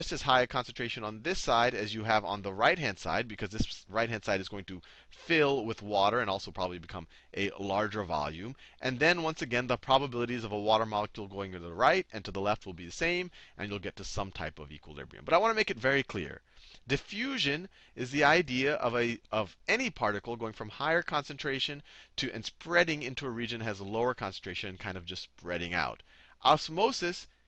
just as high a concentration on this side as you have on the right-hand side, because this right-hand side is going to fill with water and also probably become a larger volume. And then once again, the probabilities of a water molecule going to the right and to the left will be the same, and you'll get to some type of equilibrium. But I want to make it very clear. Diffusion is the idea of any particle going from higher concentration to and spreading into a region that has a lower concentration and kind of just spreading out. Osmosis